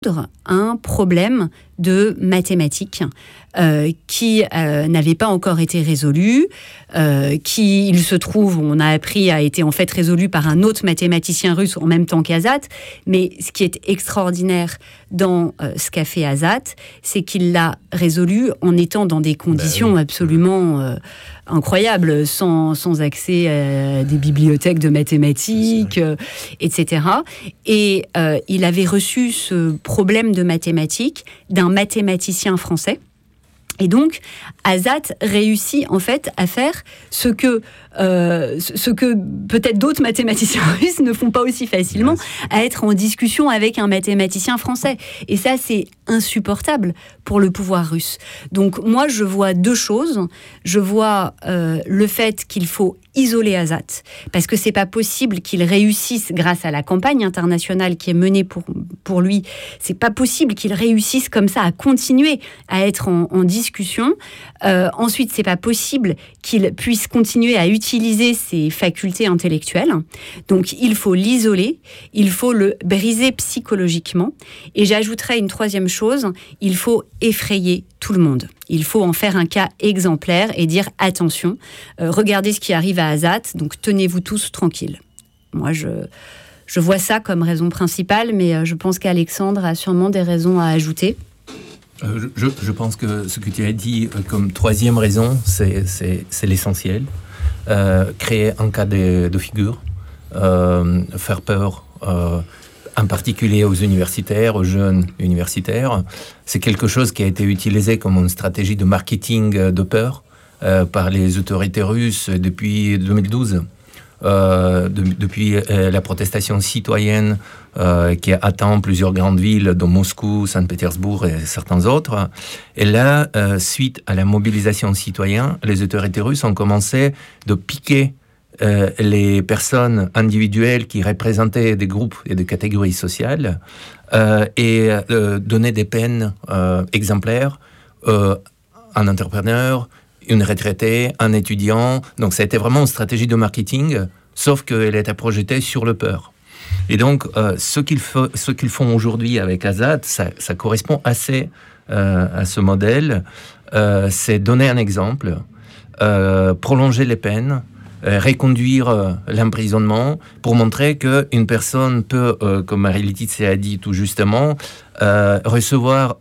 un problème de mathématiques qui n'avait pas encore été résolu, qui, il se trouve, on a appris, a été en fait résolu par un autre mathématicien russe en même temps qu'Azat. Mais ce qui est extraordinaire dans ce qu'a fait Azat, c'est qu'il l'a résolu en étant dans des conditions absolument incroyables, sans accès à des bibliothèques de mathématiques, etc. Et il avait reçu ce problème de mathématiques d'un mathématicien français. Et donc, Azat réussit en fait à faire ce que peut-être d'autres mathématiciens russes ne font pas aussi facilement, à être en discussion avec un mathématicien français. Et ça, c'est insupportable pour le pouvoir russe. Donc moi, je vois deux choses. Je vois le fait qu'il faut isoler Azat, parce que c'est pas possible qu'il réussisse grâce à la campagne internationale qui est menée pour lui. C'est pas possible qu'il réussisse comme ça à continuer à être en discussion. Ensuite, c'est pas possible qu'il puisse continuer à utiliser ses facultés intellectuelles. Donc, il faut l'isoler, il faut le briser psychologiquement. Et j'ajouterais une troisième chose, il faut effrayer tout le monde. Il faut en faire un cas exemplaire et dire attention, regardez ce qui arrive à Azat, donc tenez-vous tous tranquilles. Moi, je vois ça comme raison principale, mais je pense qu'Alexandre a sûrement des raisons à ajouter. Je pense que ce que tu as dit comme troisième raison, c'est l'essentiel. Créer un cas de figure, faire peur, en particulier aux universitaires, aux jeunes universitaires. C'est quelque chose qui a été utilisé comme une stratégie de marketing de peur par les autorités russes depuis 2012. Depuis la protestation citoyenne qui attend plusieurs grandes villes, dont Moscou, Saint-Pétersbourg et certains autres. Et là, suite à la mobilisation citoyenne, les autorités russes ont commencé de piquer les personnes individuelles qui représentaient des groupes et des catégories sociales et donner des peines exemplaires un entrepreneur, une retraitée, un étudiant. Donc ça a été vraiment une stratégie de marketing, sauf qu'elle était projetée sur le peur. Et donc ce qu'ils font aujourd'hui avec Azat, ça correspond assez à ce modèle. C'est donner un exemple, prolonger les peines, reconduire l'emprisonnement pour montrer qu'une personne peut, comme Marie-Laetitia a dit tout justement, recevoir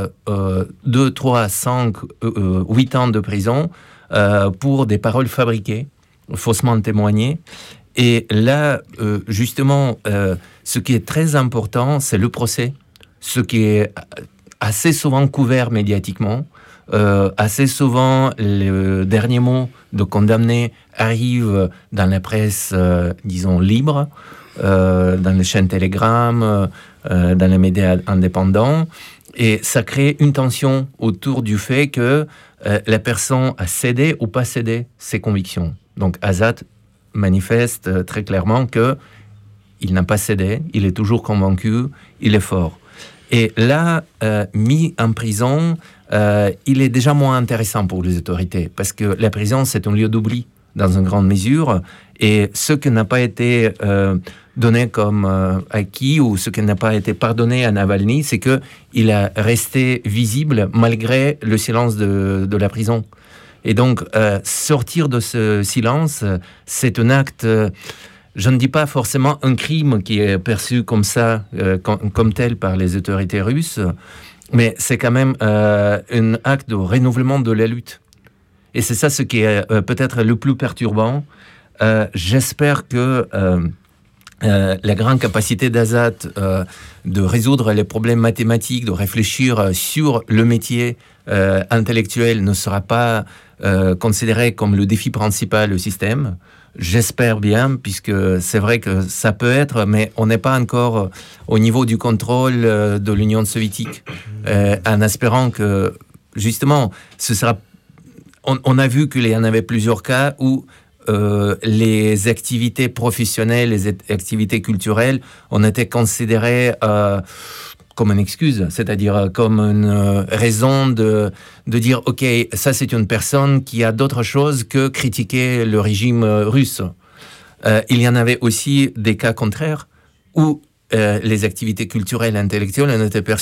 2, 3, 5, 8 ans de prison pour des paroles fabriquées, faussement témoignées. Et là, justement, ce qui est très important, c'est le procès, ce qui est assez souvent couvert médiatiquement. Assez souvent, le dernier mot de condamné arrive dans la presse, disons, libre, dans les chaînes Telegram, dans les médias indépendants. Et ça crée une tension autour du fait que la personne a cédé ou pas cédé ses convictions. Donc Azat manifeste très clairement qu'il n'a pas cédé, il est toujours convaincu, il est fort. Et là, mis en prison, il est déjà moins intéressant pour les autorités, parce que la prison, c'est un lieu d'oubli, dans une grande mesure, et ce qui n'a pas été donné comme acquis, ou ce qui n'a pas été pardonné à Navalny, c'est qu'il a resté visible malgré le silence de la prison. Et donc, sortir de ce silence, c'est un acte... je ne dis pas forcément un crime qui est perçu comme ça, comme tel par les autorités russes, mais c'est quand même un acte de renouvellement de la lutte. Et c'est ça ce qui est peut-être le plus perturbant. J'espère que la grande capacité d'Azat de résoudre les problèmes mathématiques, de réfléchir sur le métier intellectuel ne sera pas considéré comme le défi principal du système. J'espère bien, puisque c'est vrai que ça peut être, mais on n'est pas encore au niveau du contrôle de l'Union soviétique, en espérant que, justement, ce sera... On a vu qu'il y en avait plusieurs cas où les activités professionnelles, les activités culturelles, ont été considérées comme une excuse, c'est-à-dire comme une raison de dire « Ok, ça c'est une personne qui a d'autres choses que critiquer le régime russe ». Il y en avait aussi des cas contraires où les activités culturelles et intellectuelles ont été perçues